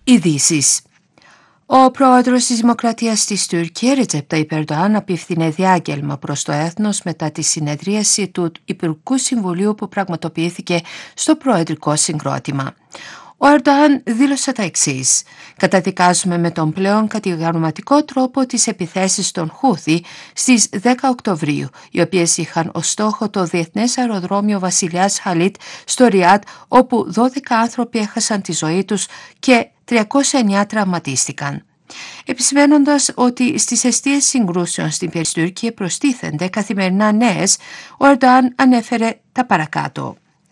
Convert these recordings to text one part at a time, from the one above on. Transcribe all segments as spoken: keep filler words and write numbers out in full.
Ειδήσεις. Ο πρόεδρος της Δημοκρατίας της Τουρκία, Ρετζέπ Ταϊπ Ερντοάν, απίφθινε διάγγελμα προς το έθνος μετά τη συνεδρίαση του Υπουργικού Συμβουλίου που πραγματοποιήθηκε στο προεδρικό συγκρότημα. Ο Ερντοάν δήλωσε τα εξής: «Καταδικάζουμε με τον πλέον κατηγορηματικό τρόπο τις επιθέσεις των Χούθη στις δέκα Οκτωβρίου, οι οποίες είχαν ως στόχο το διεθνές αεροδρόμιο Βασιλιάς Χαλίτ στο Ριάντ, όπου δώδεκα άνθρωποι έχασαν τη ζωή τους και τριακόσια εννέα τραυματίστηκαν». Επισημαίνοντας ότι στις αιστείες συγκρούσεων στην Τουρκία προστίθενται καθημερινά νέες, ο Ερντοάν ανέφερε τα παρακάτω.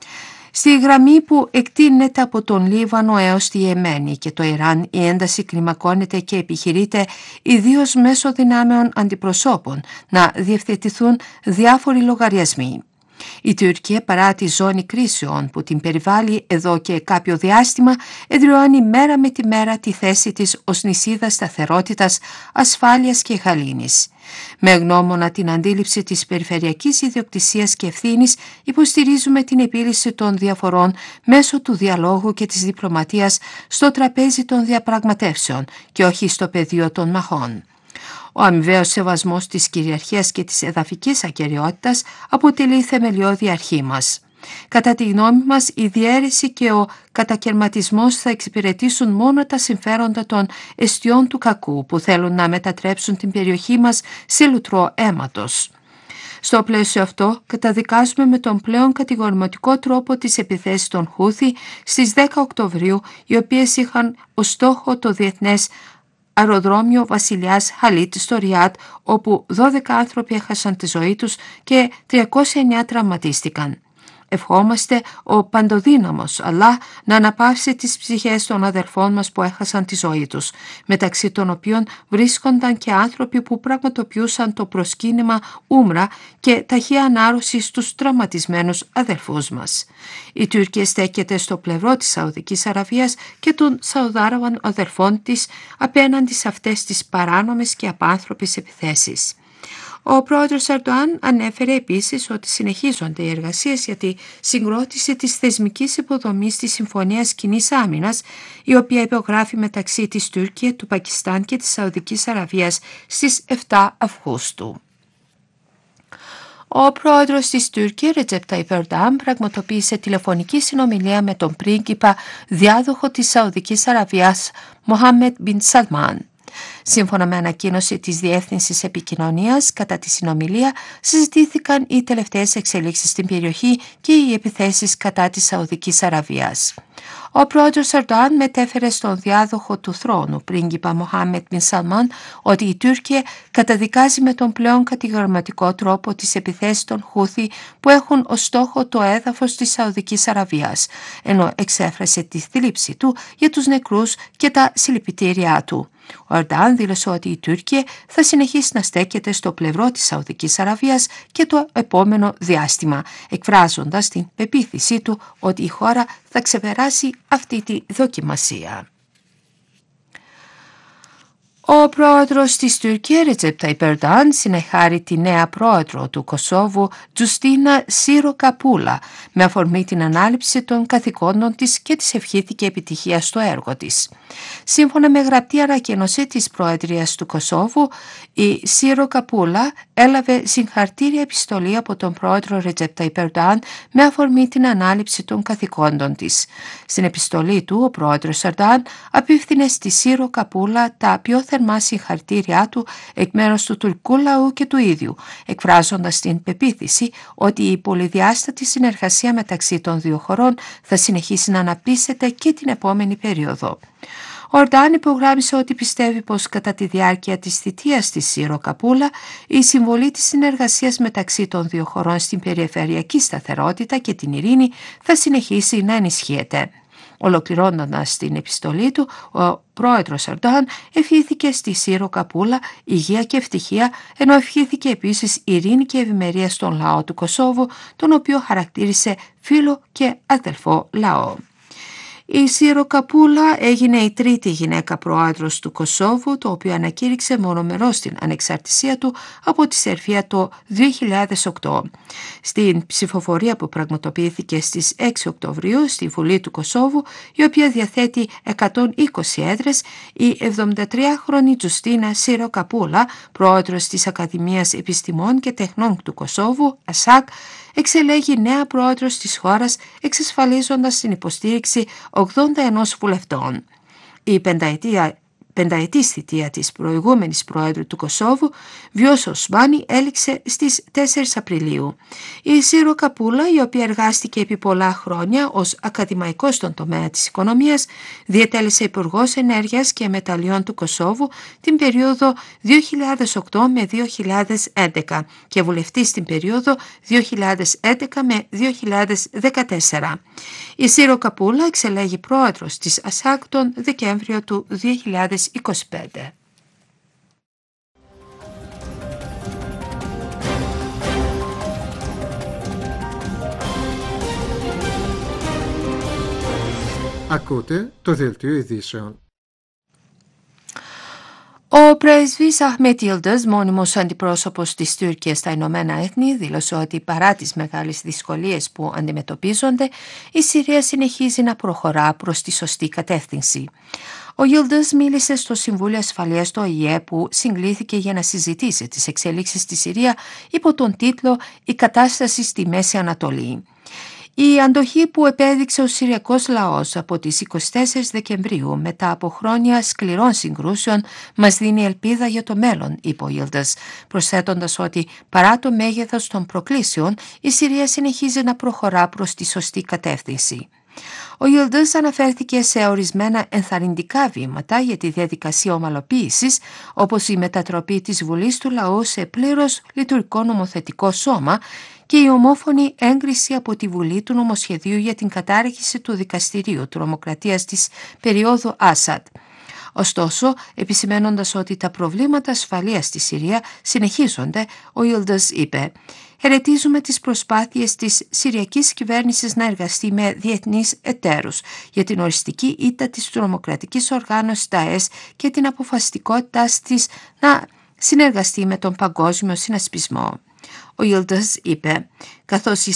Στη γραμμή που εκτείνεται από τον Λίβανο έως τη Ιεμένη και το Ιράν, η ένταση κλιμακώνεται και επιχειρείται ιδίως μέσω δυνάμεων αντιπροσώπων να διευθετηθούν διάφοροι λογαριασμοί. Η Τουρκία, παρά τη ζώνη κρίσεων που την περιβάλλει εδώ και κάποιο διάστημα, εδραιώνει μέρα με τη μέρα τη θέση της ως νησίδα σταθερότητας, ασφάλειας και γαλήνης. Με γνώμονα την αντίληψη της περιφερειακής ιδιοκτησίας και ευθύνης, υποστηρίζουμε την επίλυση των διαφορών μέσω του διαλόγου και της διπλωματίας στο τραπέζι των διαπραγματεύσεων και όχι στο πεδίο των μαχών. Ο αμοιβαίος σεβασμός της κυριαρχίας και της εδαφικής ακεραιότητας αποτελεί θεμελιώδη αρχή μας. Κατά τη γνώμη μας, η διαίρεση και ο κατακαιρματισμός θα εξυπηρετήσουν μόνο τα συμφέροντα των εστιών του κακού που θέλουν να μετατρέψουν την περιοχή μας σε λουτρό αίματος. Στο πλαίσιο αυτό, καταδικάζουμε με τον πλέον κατηγορηματικό τρόπο τις επιθέσεις των Χούθη στις δέκα Οκτωβρίου, οι οποίες είχαν ως στόχο το διεθνές αεροδρόμιο Βασιλιάς Χαλίτ στο Ριάντ, όπου δώδεκα άνθρωποι έχασαν τη ζωή τους και τριακόσια εννέα τραυματίστηκαν. Ευχόμαστε ο παντοδύναμος Αλλά να αναπαύσει τις ψυχές των αδελφών μας που έχασαν τη ζωή τους, μεταξύ των οποίων βρίσκονταν και άνθρωποι που πραγματοποιούσαν το προσκύνημα Ούμρα και ταχεία ανάρρωση στους τραυματισμένους αδελφούς μας. Η Τουρκία στέκεται στο πλευρό της Σαουδικής Αραβίας και των Σαουδάραβων αδελφών της απέναντι σε αυτές τις παράνομες και απάνθρωπες επιθέσεις. Ο πρόεδρος Ερντοάν ανέφερε επίσης ότι συνεχίζονται οι εργασίες για τη συγκρότηση της θεσμικής υποδομής της Συμφωνίας Κοινής Άμυνας, η οποία υπογράφει μεταξύ της Τουρκία, του Πακιστάν και της Σαουδικής Αραβίας στις επτά Αυγούστου. Ο πρόεδρος της Τουρκία, Ρετζέπ Ταϊπ Ερντοάν, πραγματοποίησε τηλεφωνική συνομιλία με τον πρίγκιπα διάδοχο της Σαουδικής Αραβίας, Μοχάμεντ Μπιν Σαλμάν. Σύμφωνα με ανακοίνωση της Διεύθυνσης Επικοινωνίας, κατά τη συνομιλία συζητήθηκαν οι τελευταίες εξελίξεις στην περιοχή και οι επιθέσεις κατά της Σαουδικής Αραβίας. Ο πρόεδρος Ερντοάν μετέφερε στον διάδοχο του θρόνου, πρίγκιπα Μοχάμεντ Μπιν Σαλμάν, ότι η Τουρκία καταδικάζει με τον πλέον κατηγορηματικό τρόπο τις επιθέσεις των Χούθη που έχουν ως στόχο το έδαφος της Σαουδικής Αραβίας, ενώ εξέφρασε τη θλίψη του για τους νεκρούς και τα συλληπιτήριά του. Ο Ερντοάν δήλωσε ότι η Τουρκία θα συνεχίσει να στέκεται στο πλευρό της Σαουδικής Αραβίας και το επόμενο διάστημα, εκφράζοντας την πεποίθησή του ότι η χώρα θα ξεπεράσει αυτή τη δοκιμασία. Ο πρόεδρος της Τουρκία, Ρετζέπ Ταϊπ Ερντοάν, συνεχάρει τη νέα πρόεδρο του Κωσόβου, Τζουστίνα Σιροκαπούλα, με αφορμή την ανάληψη των καθηκόντων της και της ευχήθηκε επιτυχία στο έργο της. Σύμφωνα με γραπτή ανακοίνωση της Προεδρίας του Κωσόβου, η Σιροκαπούλα έλαβε συγχαρτήρια επιστολή από τον πρόεδρο Ρετζέπ Ταϊπ Ερντοάν με αφορμή την ανάληψη των καθηκόντων της. Στην επιστολή του, ο πρόεδρος Ερντοάν απίφθινε στη Σιροκαπούλα τα πιο θερμά συγχαρτήριά του εκ μέρους του τουρκικού λαού και του ίδιου, εκφράζοντας την πεποίθηση ότι η πολυδιάστατη συνεργασία μεταξύ των δύο χωρών θα συνεχίσει να αναπτύσσεται και την επόμενη περίοδο. Ο Ερντοάν υπογράμμισε ότι πιστεύει πως κατά τη διάρκεια της θητείας της Σιροκαπούλα η συμβολή της συνεργασίας μεταξύ των δύο χωρών στην περιφερειακή σταθερότητα και την ειρήνη θα συνεχίσει να ενισχύεται. Ολοκληρώνοντας την επιστολή του, ο πρόεδρος Ερντοάν ευχήθηκε στη Σιροκαπούλα υγεία και ευτυχία, ενώ ευχήθηκε επίσης ειρήνη και ευημερία στον λαό του Κωσόβου, τον οποίο χαρακτήρισε φίλο και αδελφό λαό. Η Σιροκαπούλα έγινε η τρίτη γυναίκα πρόεδρος του Κωσόβου, το οποίο ανακήρυξε μονομερώς την ανεξαρτησία του από τη Σερβία το δύο χιλιάδες οκτώ. Στην ψηφοφορία που πραγματοποιήθηκε στις έξι Οκτωβρίου στη Βουλή του Κωσόβου, η οποία διαθέτει εκατόν είκοσι έδρες, η εβδομηντατριάχρονη Τζουστίνα Σιροκαπούλα, πρόεδρος της Ακαδημίας Επιστημών και Τεχνών του Κωσόβου, ΑΣΑΚ, εξελέγει νέα πρόεδρος της χώρας, εξασφαλίζοντας την υποστήριξη ογδόντα ένα βουλευτών. Η πενταετία πενταετής θητεία της προηγούμενης πρόεδρου του Κωσόβου, Βιός Οσμάνη, έληξε στις τέσσερις Απριλίου. Η Σιροκαπούλα, η οποία εργάστηκε επί πολλά χρόνια ως ακαδημαϊκός στον τομέα της οικονομίας, διετέλεσε υπουργός ενέργειας και μεταλλιών του Κωσόβου την περίοδο δύο χιλιάδες οκτώ με δύο χιλιάδες έντεκα και βουλευτής την περίοδο δύο χιλιάδες έντεκα με δύο χιλιάδες δεκατέσσερα. Η Σιροκαπούλα εξελέγει πρόεδρος της ΑΣΑΚ τον Δεκέμβριο του δύο χιλιάδες είκοσι πέντε. Ακούτε το δελτίο ειδήσεων. Ο πρέσβης Αχμέτ Yıldız, μόνιμος αντιπρόσωπος της Τουρκίας στα Ηνωμένα Έθνη, δήλωσε ότι παρά τις μεγάλες δυσκολίες που αντιμετωπίζονται, η Συρία συνεχίζει να προχωρά προς τη σωστή κατεύθυνση. Ο Yıldız μίλησε στο Συμβούλιο Ασφαλείας του Ο Η Ε που συγκλήθηκε για να συζητήσει τις εξελίξεις στη Συρία υπό τον τίτλο «Η κατάσταση στη Μέση Ανατολή». Η αντοχή που επέδειξε ο Συριακός λαός από τις είκοσι τέσσερις Δεκεμβρίου μετά από χρόνια σκληρών συγκρούσεων μας δίνει ελπίδα για το μέλλον, είπε ο Yıldız, προσθέτοντας ότι παρά το μέγεθος των προκλήσεων η Συρία συνεχίζει να προχωρά προς τη σωστή κατεύθυνση. Ο Yıldız αναφέρθηκε σε ορισμένα ενθαρρυντικά βήματα για τη διαδικασία ομαλοποίησης, όπως η μετατροπή της Βουλής του Λαού σε πλήρως λειτουργικό νομοθετικό σώμα και η ομόφωνη έγκριση από τη Βουλή του νομοσχεδίου για την κατάργηση του δικαστηρίου τρομοκρατίας της περίοδου Άσαντ. Ωστόσο, επισημένοντας ότι τα προβλήματα ασφαλείας στη Συρία συνεχίζονται, ο Yıldız είπε «Χαιρετίζουμε τις προσπάθειες της Συριακής κυβέρνησης να εργαστεί με διεθνείς εταίρους για την οριστική ήττα της τρομοκρατικής οργάνωσης ΝΤΑΕΣ και την αποφασιστικότητά της να συνεργαστεί με τον παγκόσμιο συνασπισμό». Ο Yıldız είπε «Καθώς η